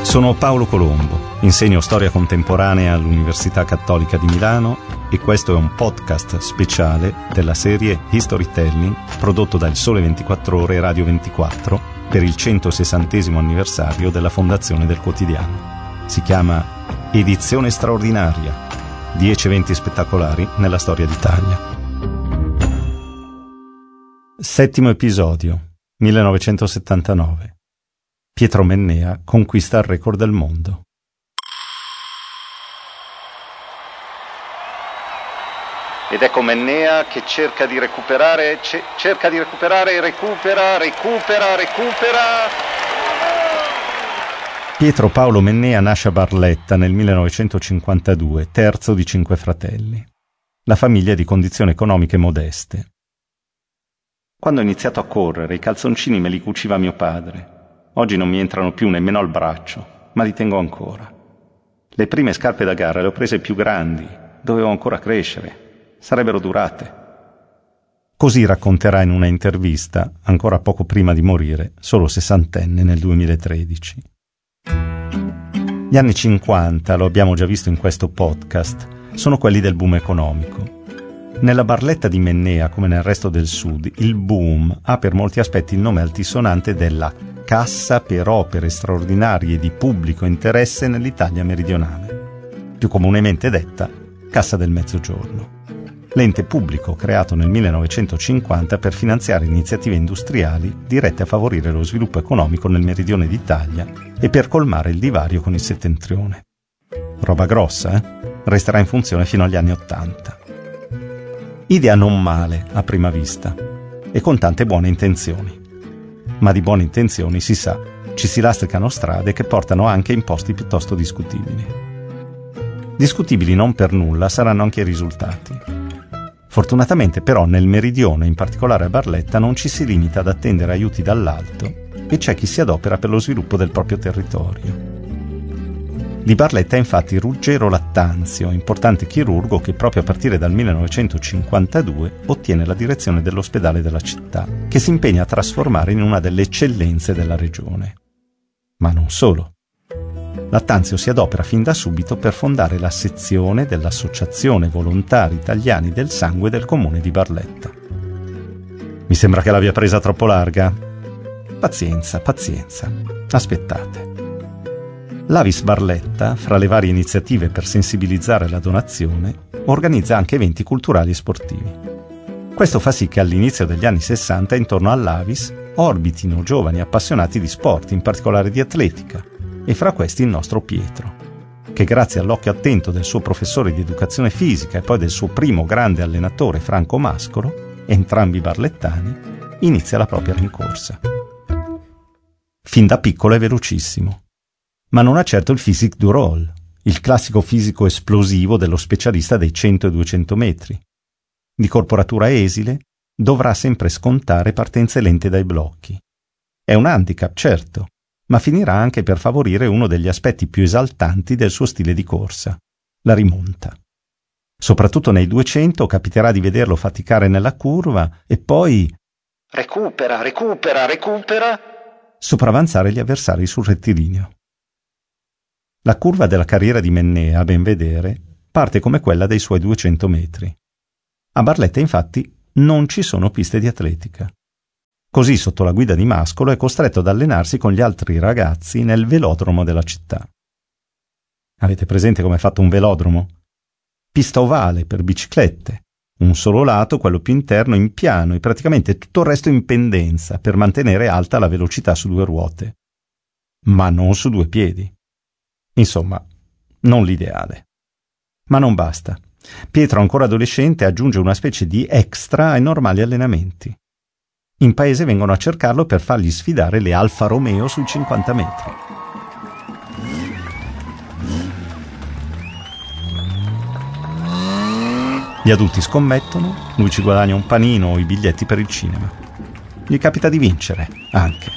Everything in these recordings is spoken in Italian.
Sono Paolo Colombo, insegno storia contemporanea all'Università Cattolica di Milano e questo è un podcast speciale della serie Historytelling prodotto da Il Sole 24 Ore e Radio 24 per il 160° anniversario della fondazione del quotidiano. Si chiama Edizione straordinaria, 10 eventi spettacolari nella storia d'Italia. Settimo episodio, 1979. Pietro Mennea conquista il record del mondo. Ed ecco Mennea che cerca di recuperare, recupera. Pietro Paolo Mennea nasce a Barletta nel 1952, terzo di 5 fratelli. La famiglia è di condizioni economiche modeste. Quando ho iniziato a correre, i calzoncini me li cuciva mio padre. Oggi non mi entrano più nemmeno al braccio, ma li tengo ancora. Le prime scarpe da gara le ho prese più grandi, dovevo ancora crescere, sarebbero durate. Così racconterà in una intervista, ancora poco prima di morire, solo 60enne nel 2013. Gli anni 50, lo abbiamo già visto in questo podcast, sono quelli del boom economico. Nella Barletta di Mennea, come nel resto del sud, il boom ha per molti aspetti il nome altisonante della Cassa per opere straordinarie di pubblico interesse nell'Italia meridionale, più comunemente detta Cassa del Mezzogiorno, l'ente pubblico creato nel 1950 per finanziare iniziative industriali dirette a favorire lo sviluppo economico nel meridione d'Italia e per colmare il divario con il settentrione. Roba grossa, eh? Resterà in funzione fino agli anni '80. Idea non male a prima vista e con tante buone intenzioni. Ma di buone intenzioni, si sa, ci si lastricano strade che portano anche in posti piuttosto discutibili. Discutibili non per nulla saranno anche i risultati. Fortunatamente però nel meridione, in particolare a Barletta, non ci si limita ad attendere aiuti dall'alto e c'è chi si adopera per lo sviluppo del proprio territorio. Di Barletta è infatti Ruggero Lattanzio, importante chirurgo che proprio a partire dal 1952 ottiene la direzione dell'ospedale della città, che si impegna a trasformare in una delle eccellenze della regione. Ma non solo. Lattanzio si adopera fin da subito per fondare la sezione dell'Associazione Volontari Italiani del Sangue del comune di Barletta. Mi sembra che l'abbia presa troppo larga? Pazienza, aspettate. L'Avis Barletta, fra le varie iniziative per sensibilizzare la donazione, organizza anche eventi culturali e sportivi. Questo fa sì che all'inizio degli anni 60 intorno all'Avis orbitino giovani appassionati di sport, in particolare di atletica, e fra questi il nostro Pietro, che grazie all'occhio attento del suo professore di educazione fisica e poi del suo primo grande allenatore Franco Mascolo, entrambi barlettani, inizia la propria rincorsa. Fin da piccolo è velocissimo. Ma non ha certo il physique du rôle, il classico fisico esplosivo dello specialista dei 100 e 200 metri. Di corporatura esile, dovrà sempre scontare partenze lente dai blocchi. È un handicap, certo, ma finirà anche per favorire uno degli aspetti più esaltanti del suo stile di corsa, la rimonta. Soprattutto nei 200 capiterà di vederlo faticare nella curva e poi recupera, sopravanzare gli avversari sul rettilineo. La curva della carriera di Mennea, a ben vedere, parte come quella dei suoi 200 metri. A Barletta, infatti, non ci sono piste di atletica. Così, sotto la guida di Mascolo, è costretto ad allenarsi con gli altri ragazzi nel velodromo della città. Avete presente come è fatto un velodromo? Pista ovale per biciclette, un solo lato, quello più interno, in piano e praticamente tutto il resto in pendenza per mantenere alta la velocità su 2 ruote. Ma non su 2 piedi. Insomma, non l'ideale. Ma non basta. Pietro, ancora adolescente, aggiunge una specie di extra ai normali allenamenti. In paese vengono a cercarlo per fargli sfidare le Alfa Romeo sui 50 metri. Gli adulti scommettono, lui ci guadagna un panino o i biglietti per il cinema. Gli capita di vincere, anche.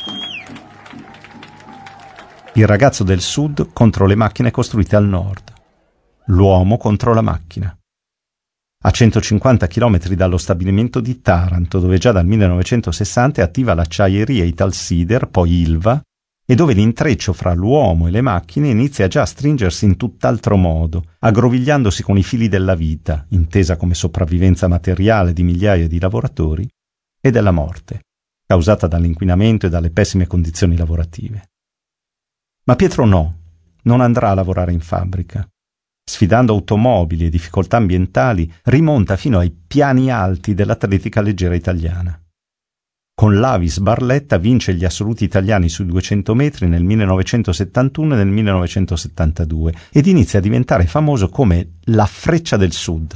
Il ragazzo del sud contro le macchine costruite al nord. L'uomo contro la macchina. A 150 km dallo stabilimento di Taranto, dove già dal 1960 è attiva l'acciaieria Italsider, poi Ilva, e dove l'intreccio fra l'uomo e le macchine inizia già a stringersi in tutt'altro modo, aggrovigliandosi con i fili della vita, intesa come sopravvivenza materiale di migliaia di lavoratori, e della morte, causata dall'inquinamento e dalle pessime condizioni lavorative. Ma Pietro non andrà a lavorare in fabbrica. Sfidando automobili e difficoltà ambientali, rimonta fino ai piani alti dell'atletica leggera italiana. Con l'Avis Barletta vince gli assoluti italiani sui 200 metri nel 1971 e nel 1972 ed inizia a diventare famoso come la Freccia del Sud.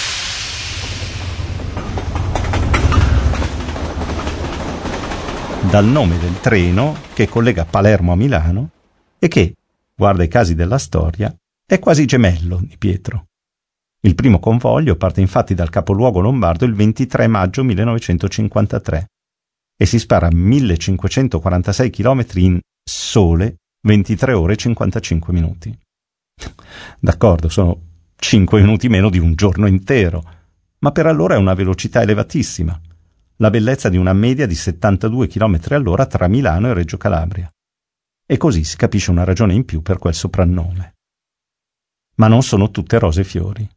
Dal nome del treno che collega Palermo a Milano e che, guarda i casi della storia, è quasi gemello di Pietro. Il primo convoglio parte infatti dal capoluogo lombardo il 23 maggio 1953 e si spara 1546 km in sole 23 ore e 55 minuti. D'accordo, sono 5 minuti meno di un giorno intero, ma per allora è una velocità elevatissima, la bellezza di una media di 72 km all'ora tra Milano e Reggio Calabria. E così si capisce una ragione in più per quel soprannome. Ma non sono tutte rose e fiori.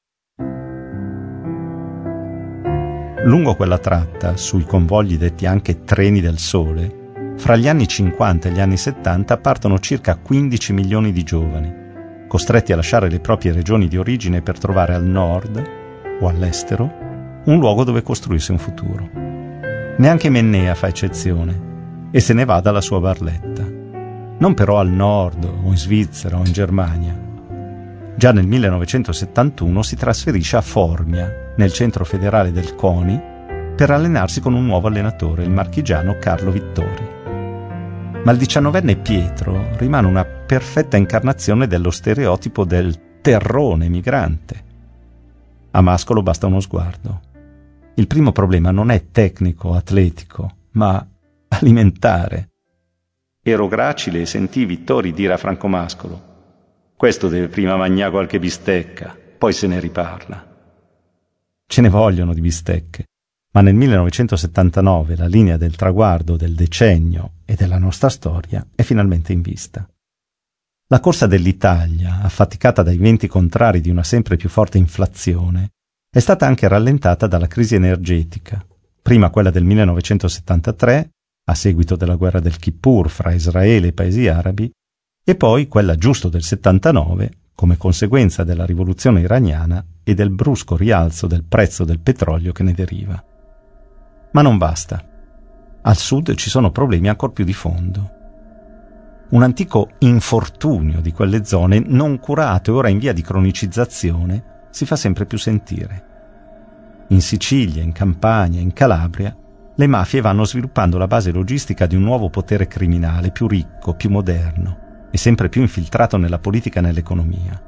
Lungo quella tratta, sui convogli detti anche treni del sole, fra gli anni 50 e gli anni 70 partono circa 15 milioni di giovani, costretti a lasciare le proprie regioni di origine per trovare al nord o all'estero un luogo dove costruirsi un futuro. Neanche Mennea fa eccezione e se ne va dalla sua Barletta. Non però al nord o in Svizzera o in Germania. Già nel 1971 si trasferisce a Formia, nel centro federale del CONI, per allenarsi con un nuovo allenatore, il marchigiano Carlo Vittori. Ma il 19enne Pietro rimane una perfetta incarnazione dello stereotipo del terrone migrante. A Mascolo basta uno sguardo. Il primo problema non è tecnico, atletico, ma alimentare. Ero gracile e sentì Vittori dire a Franco Mascolo: questo deve prima mangiare qualche bistecca, poi se ne riparla. Ce ne vogliono di bistecche, ma nel 1979 la linea del traguardo del decennio e della nostra storia è finalmente in vista. La corsa dell'Italia, affaticata dai venti contrari di una sempre più forte inflazione, è stata anche rallentata dalla crisi energetica, prima quella del 1973, a seguito della guerra del Kippur fra Israele e paesi arabi, e poi quella giusto del 79, come conseguenza della rivoluzione iraniana e del brusco rialzo del prezzo del petrolio che ne deriva. Ma non basta. Al sud ci sono problemi ancor più di fondo. Un antico infortunio di quelle zone, non curato e ora in via di cronicizzazione, si fa sempre più sentire. In Sicilia, in Campania, in Calabria, le mafie vanno sviluppando la base logistica di un nuovo potere criminale più ricco, più moderno e sempre più infiltrato nella politica e nell'economia.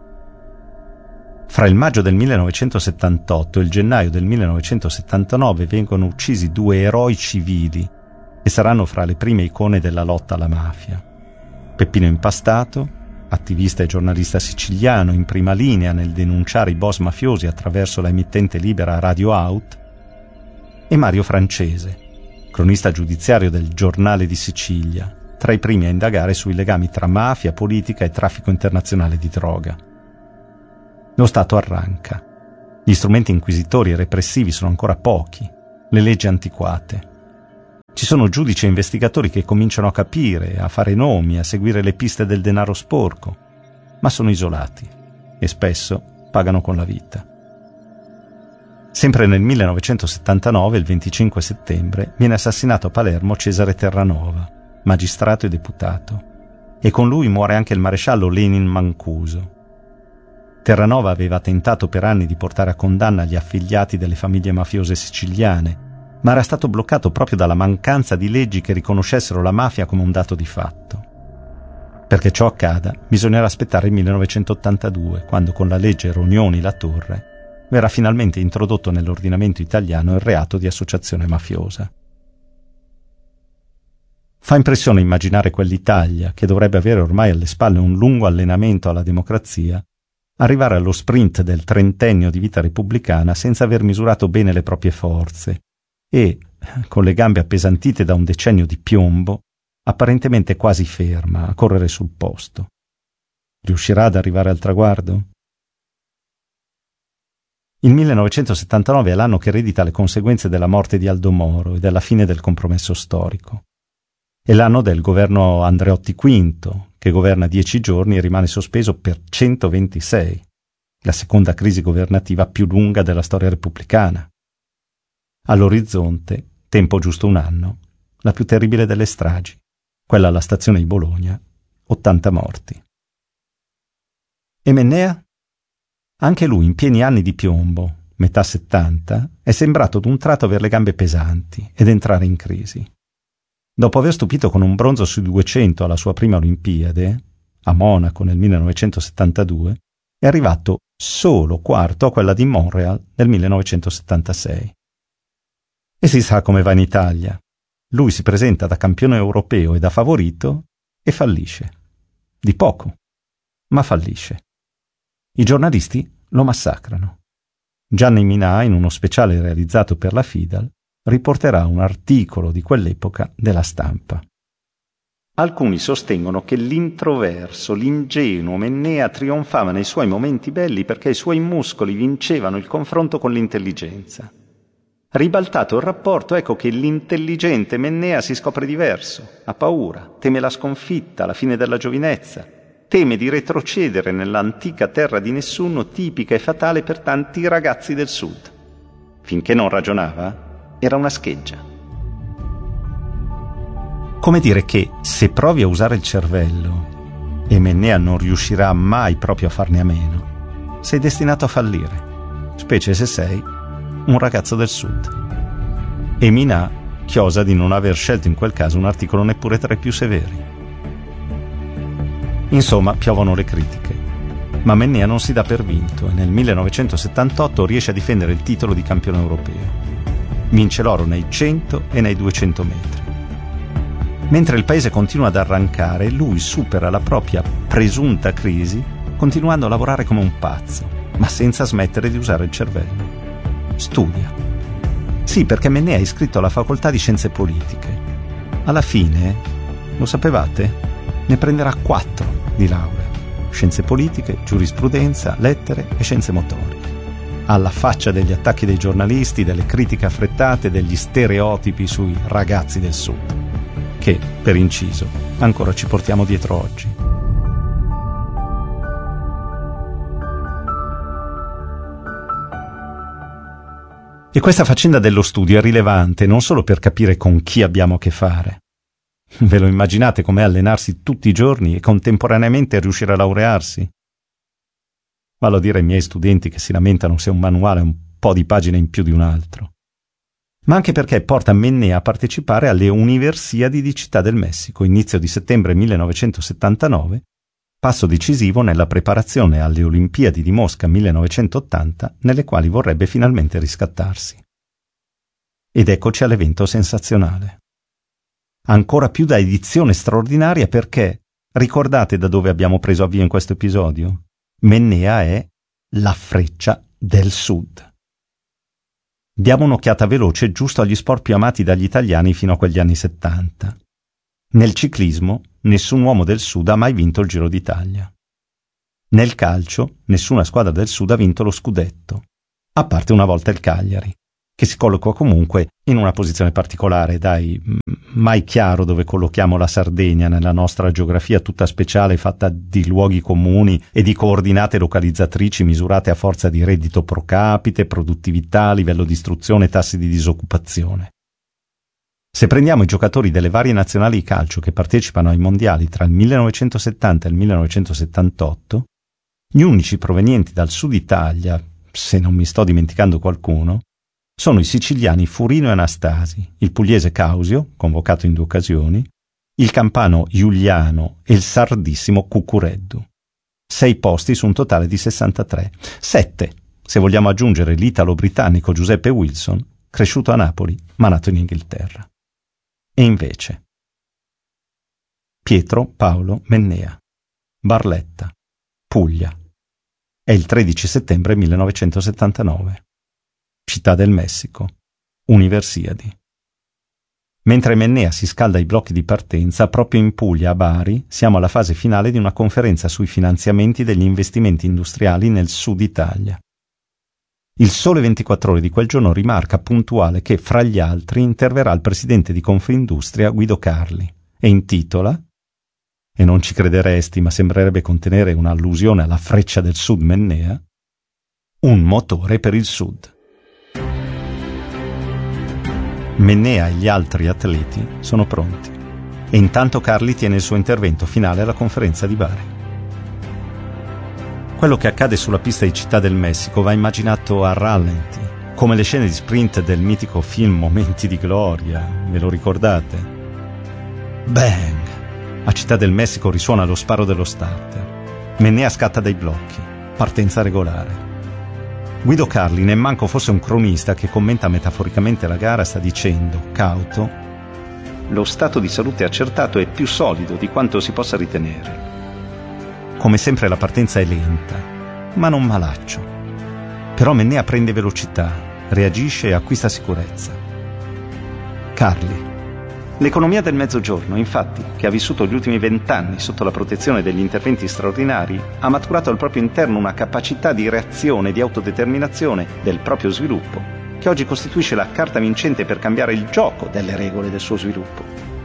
Fra il maggio del 1978 e il gennaio del 1979 vengono uccisi 2 eroi civili che saranno fra le prime icone della lotta alla mafia. Peppino Impastato, attivista e giornalista siciliano in prima linea nel denunciare i boss mafiosi attraverso la emittente libera Radio Out, e Mario Francese, cronista giudiziario del Giornale di Sicilia, tra i primi a indagare sui legami tra mafia, politica e traffico internazionale di droga. Lo Stato arranca. Gli strumenti inquisitori e repressivi sono ancora pochi, le leggi antiquate. Ci sono giudici e investigatori che cominciano a capire, a fare nomi, a seguire le piste del denaro sporco, ma sono isolati e spesso pagano con la vita. Sempre nel 1979, il 25 settembre, viene assassinato a Palermo Cesare Terranova, magistrato e deputato, e con lui muore anche il maresciallo Lenin Mancuso. Terranova aveva tentato per anni di portare a condanna gli affiliati delle famiglie mafiose siciliane, ma era stato bloccato proprio dalla mancanza di leggi che riconoscessero la mafia come un dato di fatto. Perché ciò accada, bisognerà aspettare il 1982, quando con la legge Rognoni-La Torre verrà finalmente introdotto nell'ordinamento italiano il reato di associazione mafiosa. Fa impressione immaginare quell'Italia, che dovrebbe avere ormai alle spalle un lungo allenamento alla democrazia, arrivare allo sprint del trentennio di vita repubblicana senza aver misurato bene le proprie forze e, con le gambe appesantite da un decennio di piombo, apparentemente quasi ferma, a correre sul posto. Riuscirà ad arrivare al traguardo? Il 1979 è l'anno che eredita le conseguenze della morte di Aldo Moro e della fine del compromesso storico. È l'anno del governo Andreotti V, che governa 10 giorni e rimane sospeso per 126, la seconda crisi governativa più lunga della storia repubblicana. All'orizzonte, tempo giusto un anno, la più terribile delle stragi, quella alla stazione di Bologna, 80 morti. E Mennea? Anche lui, in pieni anni di piombo, metà 70, è sembrato d'un tratto aver le gambe pesanti ed entrare in crisi. Dopo aver stupito con un bronzo sui 200 alla sua prima Olimpiade, a Monaco nel 1972, è arrivato solo quarto a quella di Montreal nel 1976. E si sa come va in Italia. Lui si presenta da campione europeo e da favorito e fallisce. Di poco, ma fallisce. I giornalisti lo massacrano. Gianni Minà, in uno speciale realizzato per la Fidal, riporterà un articolo di quell'epoca della Stampa. Alcuni sostengono che l'introverso, l'ingenuo Mennea trionfava nei suoi momenti belli perché i suoi muscoli vincevano il confronto con l'intelligenza. Ribaltato il rapporto, ecco che l'intelligente Mennea si scopre diverso, ha paura, teme la sconfitta, la fine della giovinezza, teme di retrocedere nell'antica terra di nessuno tipica e fatale per tanti ragazzi del sud. Finché non ragionava, era una scheggia. Come dire che se provi a usare il cervello, e Mennea non riuscirà mai proprio a farne a meno, sei destinato a fallire, specie se sei un ragazzo del sud. E Minà chiosa di non aver scelto in quel caso un articolo neppure tra i più severi. Insomma, piovono le critiche. Ma Mennea non si dà per vinto e nel 1978 riesce a difendere il titolo di campione europeo. Vince l'oro nei 100 e nei 200 metri. Mentre il paese continua ad arrancare, lui supera la propria presunta crisi continuando a lavorare come un pazzo, ma senza smettere di usare il cervello. Studia. Sì, perché Mennea è iscritto alla facoltà di scienze politiche. Alla fine, lo sapevate? Ne prenderà 4 di laurea. Scienze politiche, giurisprudenza, lettere e scienze motorie. Alla faccia degli attacchi dei giornalisti, delle critiche affrettate, degli stereotipi sui ragazzi del sud, che, per inciso, ancora ci portiamo dietro oggi. E questa faccenda dello studio è rilevante non solo per capire con chi abbiamo a che fare. Ve lo immaginate com'è allenarsi tutti i giorni e contemporaneamente riuscire a laurearsi? Vallo a dire ai miei studenti che si lamentano se un manuale ha un po' di pagine in più di un altro. Ma anche perché porta Mennea a partecipare alle Universiadi di Città del Messico, inizio di settembre 1979, passo decisivo nella preparazione alle Olimpiadi di Mosca 1980, nelle quali vorrebbe finalmente riscattarsi. Ed eccoci all'evento sensazionale. Ancora più da edizione straordinaria perché, ricordate da dove abbiamo preso avvio in questo episodio? Mennea è la freccia del Sud. Diamo un'occhiata veloce giusto agli sport più amati dagli italiani fino a quegli anni 70. Nel ciclismo, nessun uomo del Sud ha mai vinto il Giro d'Italia. Nel calcio, nessuna squadra del Sud ha vinto lo scudetto, a parte una volta il Cagliari, che si colloca comunque in una posizione particolare, mai chiaro dove collochiamo la Sardegna nella nostra geografia tutta speciale fatta di luoghi comuni e di coordinate localizzatrici misurate a forza di reddito pro capite, produttività, livello di istruzione e tassi di disoccupazione. Se prendiamo i giocatori delle varie nazionali di calcio che partecipano ai mondiali tra il 1970 e il 1978, gli unici provenienti dal Sud Italia, se non mi sto dimenticando qualcuno, sono i siciliani Furino e Anastasi, il pugliese Causio, convocato in 2 occasioni, il campano Giuliano e il sardissimo Cucureddu. 6 posti su un totale di 63. 7, se vogliamo aggiungere l'italo-britannico Giuseppe Wilson, cresciuto a Napoli, ma nato in Inghilterra. E invece Pietro Paolo Mennea, Barletta, Puglia. È il 13 settembre 1979. Città del Messico, Universiadi. Mentre Mennea si scalda ai blocchi di partenza, proprio in Puglia, a Bari, siamo alla fase finale di una conferenza sui finanziamenti degli investimenti industriali nel Sud Italia. Il Sole 24 Ore di quel giorno rimarca puntuale che, fra gli altri, interverrà il presidente di Confindustria Guido Carli e intitola, e non ci crederesti ma sembrerebbe contenere un'allusione alla Freccia del Sud Mennea, Un motore per il Sud. Mennea e gli altri atleti sono pronti e intanto Carli tiene il suo intervento finale alla conferenza di Bari. Quello che accade sulla pista di Città del Messico va immaginato a rallenti, come le scene di sprint del mitico film Momenti di Gloria, ve lo ricordate? Bang! A Città del Messico risuona lo sparo dello starter. Mennea scatta dai blocchi, partenza regolare. Guido Carli, nemmanco fosse un cronista che commenta metaforicamente la gara, sta dicendo, cauto, lo stato di salute accertato è più solido di quanto si possa ritenere. Come sempre la partenza è lenta, ma non malaccio. Però Mennea prende velocità, reagisce e acquista sicurezza. Carli. L'economia del mezzogiorno, infatti, che ha vissuto gli ultimi 20 anni sotto la protezione degli interventi straordinari, ha maturato al proprio interno una capacità di reazione e di autodeterminazione del proprio sviluppo, che oggi costituisce la carta vincente per cambiare il gioco delle regole del suo sviluppo.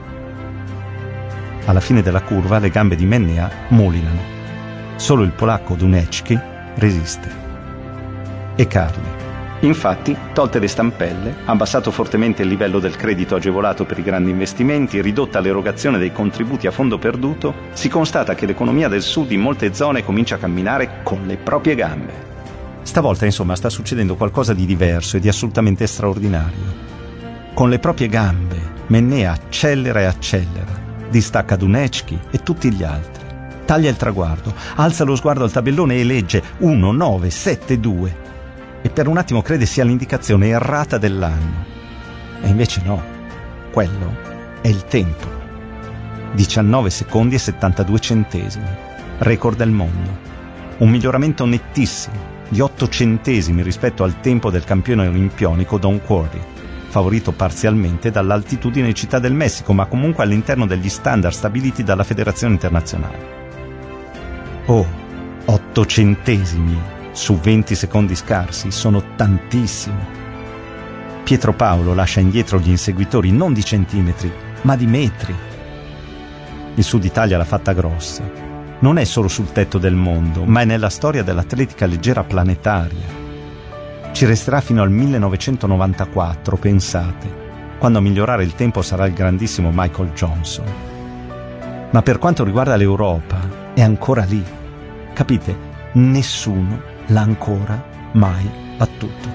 Alla fine della curva le gambe di Mennea mulinano. Solo il polacco Dunecki resiste. E Carli. Infatti, tolte le stampelle, abbassato fortemente il livello del credito agevolato per i grandi investimenti, ridotta l'erogazione dei contributi a fondo perduto, si constata che l'economia del Sud in molte zone comincia a camminare con le proprie gambe. Stavolta, insomma, sta succedendo qualcosa di diverso e di assolutamente straordinario. Con le proprie gambe, Mennea accelera e accelera, distacca Dunecki e tutti gli altri. Taglia il traguardo, alza lo sguardo al tabellone e legge 1-9-7-2. E per un attimo crede sia l'indicazione errata dell'anno. E invece no, quello è il tempo. 19 secondi e 72 centesimi, record del mondo. Un miglioramento nettissimo, di 8 centesimi rispetto al tempo del campione olimpionico Don Quarry, favorito parzialmente dall'altitudine di Città del Messico, ma comunque all'interno degli standard stabiliti dalla Federazione Internazionale. Oh, 8 centesimi! Su 20 secondi scarsi sono tantissimo. Pietro Paolo lascia indietro gli inseguitori non di centimetri, ma di metri. Il Sud Italia l'ha fatta grossa. Non è solo sul tetto del mondo, ma è nella storia dell'atletica leggera planetaria. Ci resterà fino al 1994, pensate, quando a migliorare il tempo sarà il grandissimo Michael Johnson. Ma per quanto riguarda l'Europa, è ancora lì. Capite? Nessuno l'ha ancora mai battuto.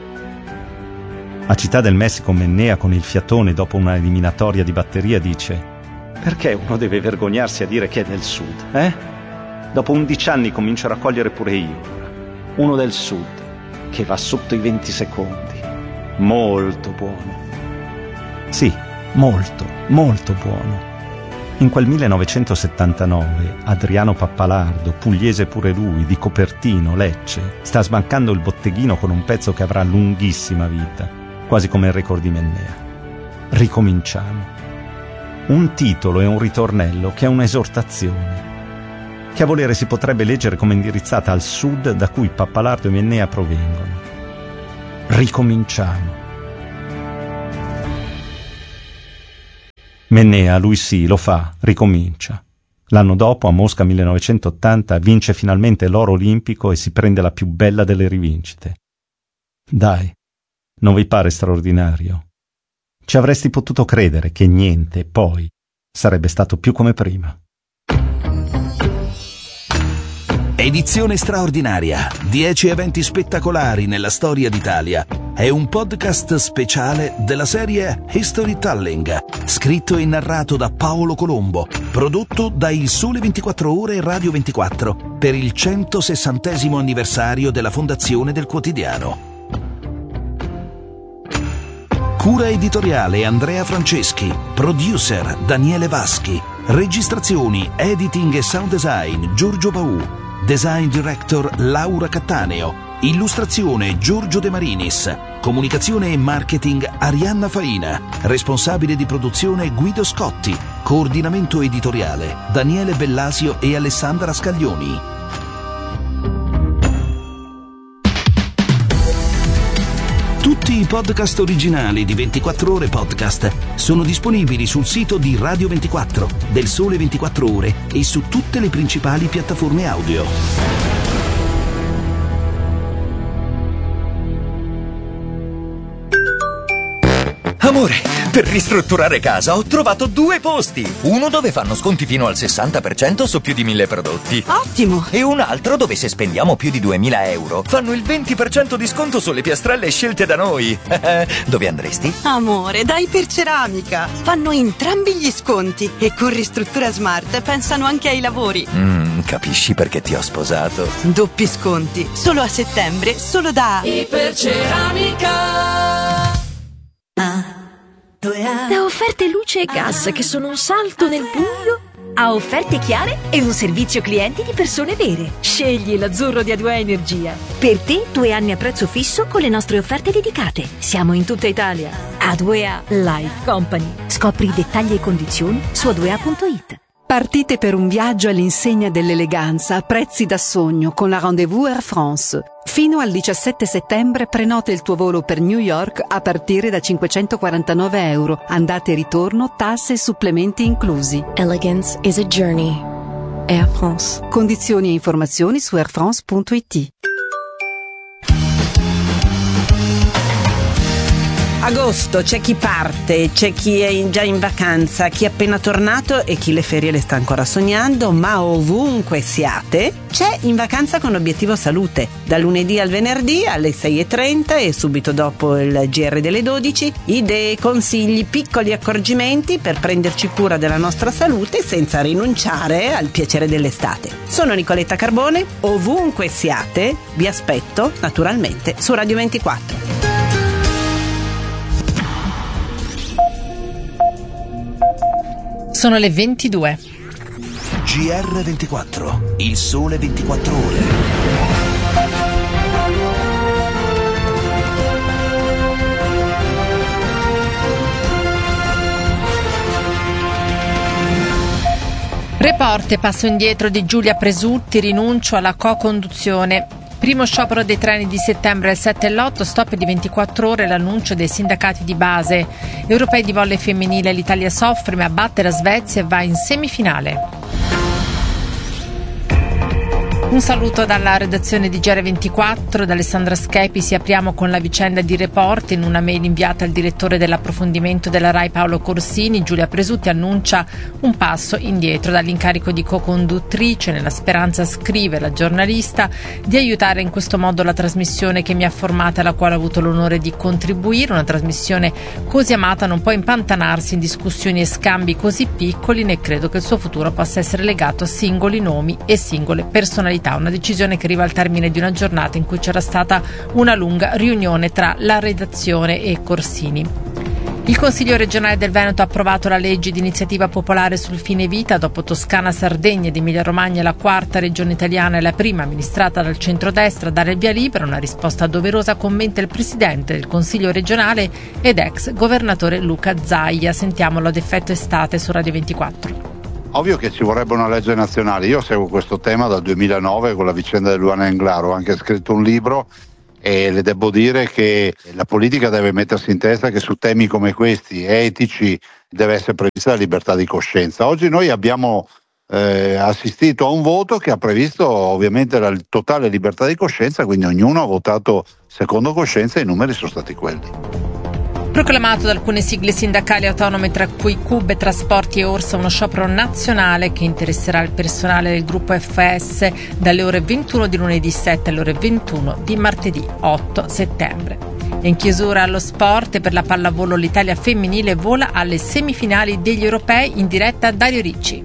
A Città del Messico Mennea, con il fiatone dopo una eliminatoria di batteria, dice: perché uno deve vergognarsi a dire che è del Sud, eh? Dopo 11 anni comincio a raccogliere pure io, uno del Sud, che va sotto i 20 secondi. Molto buono. Sì, molto, molto buono. In quel 1979 Adriano Pappalardo, pugliese pure lui, di Copertino, Lecce, sta sbancando il botteghino con un pezzo che avrà lunghissima vita, quasi come il record di Mennea. Ricominciamo. Un titolo e un ritornello che è un'esortazione, che a volere si potrebbe leggere come indirizzata al Sud da cui Pappalardo e Mennea provengono. Ricominciamo. Mennea, lui sì, lo fa, ricomincia. L'anno dopo, a Mosca 1980, vince finalmente l'oro olimpico e si prende la più bella delle rivincite. Dai, non vi pare straordinario? Ci avresti potuto credere che niente, poi, sarebbe stato più come prima. Edizione straordinaria, 10 eventi spettacolari nella storia d'Italia. È un podcast speciale della serie Historytelling, scritto e narrato da Paolo Colombo, prodotto da Il Sole 24 Ore e Radio 24 per il 160° anniversario della fondazione del quotidiano. Cura editoriale Andrea Franceschi, producer Daniele Vaschi, registrazioni, editing e sound design Giorgio Baù, design director Laura Cattaneo, Illustrazione Giorgio De Marinis. Comunicazione e marketing Arianna Faina. Responsabile di produzione Guido Scotti. Coordinamento editoriale Daniele Bellasio e Alessandra Scaglioni. Tutti i podcast originali di 24 Ore Podcast sono disponibili sul sito di Radio 24, del Sole 24 Ore e su tutte le principali piattaforme audio. Amore, per ristrutturare casa ho trovato 2 posti. Uno dove fanno sconti fino al 60% su più di 1000 prodotti. Ottimo! E un altro dove se spendiamo più di 2000 euro fanno il 20% di sconto sulle piastrelle scelte da noi. Dove andresti? Amore, da Iperceramica. Fanno entrambi gli sconti e con Ristruttura Smart pensano anche ai lavori. Capisci perché ti ho sposato. Doppi sconti, solo a settembre, solo da Iperceramica. Da offerte luce e gas che sono un salto nel buio a offerte chiare e un servizio clienti di persone vere. Scegli l'azzurro di A2A Energia. Per te 2 anni a prezzo fisso con le nostre offerte dedicate. Siamo in tutta Italia. A2A Life Company. Scopri i dettagli e condizioni su a2a.it. Partite per un viaggio all'insegna dell'eleganza a prezzi da sogno con la Rendez-vous Air France. Fino al 17 settembre prenota il tuo volo per New York a partire da €549. Andata e ritorno, tasse e supplementi inclusi. Elegance is a journey. Air France. Condizioni e informazioni su airfrance.it. Agosto, c'è chi parte, c'è chi è già in vacanza, chi è appena tornato e chi le ferie le sta ancora sognando, ma ovunque siate, c'è In Vacanza con Obiettivo Salute. Da lunedì al venerdì alle 6:30 e subito dopo il GR delle 12, idee, consigli, piccoli accorgimenti per prenderci cura della nostra salute senza rinunciare al piacere dell'estate. Sono Nicoletta Carbone, ovunque siate, vi aspetto naturalmente su Radio 24. Sono le 22. GR24, il Sole 24 Ore. Report e passo indietro di Giulia Presutti, rinuncio alla co-conduzione. Primo sciopero dei treni di settembre al 7 e l'8, stop di 24 ore, l'annuncio dei sindacati di base. Europei di volley femminile, l'Italia soffre ma batte la Svezia e va in semifinale. Un saluto dalla redazione di GR24, da Alessandra Schepisi. Apriamo con la vicenda di Report. In una mail inviata al direttore dell'approfondimento della RAI Paolo Corsini, Giulia Presutti annuncia un passo indietro dall'incarico di co-conduttrice, nella speranza, scrive la giornalista, di aiutare in questo modo la trasmissione che mi ha formata e alla quale ho avuto l'onore di contribuire. Una trasmissione così amata non può impantanarsi in discussioni e scambi così piccoli, né credo che il suo futuro possa essere legato a singoli nomi e singole personalità. Una decisione che arriva al termine di una giornata in cui c'era stata una lunga riunione tra la redazione e Corsini. Il Consiglio regionale del Veneto ha approvato la legge di iniziativa popolare sul fine vita. Dopo Toscana, Sardegna ed Emilia-Romagna, la quarta regione italiana e la prima amministrata dal centrodestra a dare il via libera. Una risposta doverosa, commenta il presidente del Consiglio regionale ed ex governatore Luca Zaia. Sentiamolo ad effetto estate su Radio 24. Ovvio che ci vorrebbe una legge nazionale. Io seguo questo tema dal 2009 con la vicenda di Luana Englaro, ho anche scritto un libro e le devo dire che la politica deve mettersi in testa che su temi come questi, etici, deve essere prevista la libertà di coscienza. Oggi noi abbiamo assistito a un voto che ha previsto ovviamente la totale libertà di coscienza, quindi ognuno ha votato secondo coscienza e i numeri sono stati quelli. Proclamato da alcune sigle sindacali autonome, tra cui CUB, Trasporti e Orsa, uno sciopero nazionale che interesserà il personale del gruppo FS dalle ore 21 di lunedì 7 alle ore 21 di martedì 8 settembre. E in chiusura allo sport, per la pallavolo l'Italia femminile vola alle semifinali degli europei, in diretta Dario Ricci.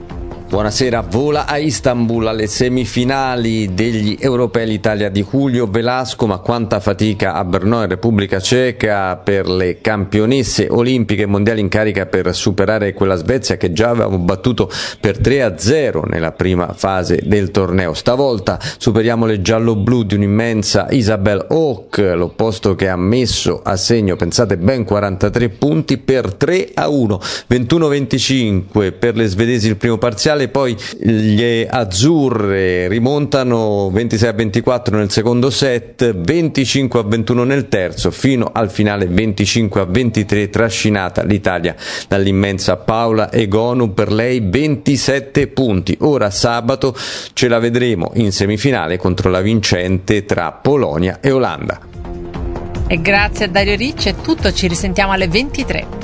Buonasera, vola a Istanbul alle semifinali degli Europei l'Italia di Julio Velasco, ma quanta fatica a Brno in Repubblica Ceca per le campionesse olimpiche mondiali in carica per superare quella Svezia che già avevamo battuto per 3-0 nella prima fase del torneo. Stavolta superiamo le giallo-blu di un'immensa Isabel Hauk, l'opposto che ha messo a segno, pensate, ben 43 punti per 3-1, 21-25 per le svedesi il primo parziale. Poi gli azzurre rimontano 26-24 nel secondo set, 25-21 nel terzo, fino al finale 25-23, trascinata l'Italia dall'immensa Paola Egonu, per lei 27 punti. Ora sabato ce la vedremo in semifinale contro la vincente tra Polonia e Olanda. E grazie a Dario Ricci è tutto, ci risentiamo alle 23.